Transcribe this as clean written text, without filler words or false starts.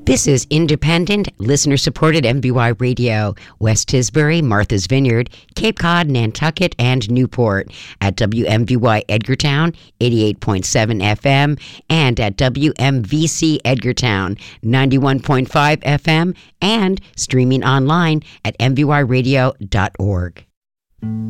This is independent, listener-supported MVY Radio, West Tisbury, Martha's Vineyard, Cape Cod, Nantucket, and Newport at WMVY Edgartown, 88.7 FM, and at WMVC Edgartown, 91.5 FM, and streaming online at mvyradio.org.